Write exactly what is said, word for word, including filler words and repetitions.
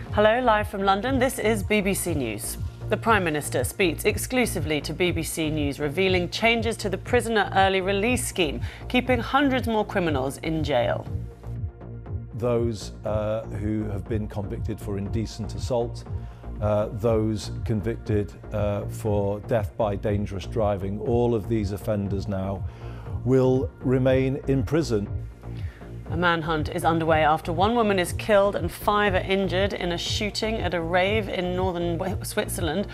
Hello, live from London, this is B B C News. The Prime Minister speaks exclusively to B B C News, revealing changes to the prisoner early release scheme, keeping hundreds more criminals in jail. Those uh, who have been convicted for indecent assault, uh, those convicted uh, for death by dangerous driving, all of these offenders now will remain in prison. A manhunt is underway after one woman is killed and five are injured in a shooting at a rave in northern Switzerland.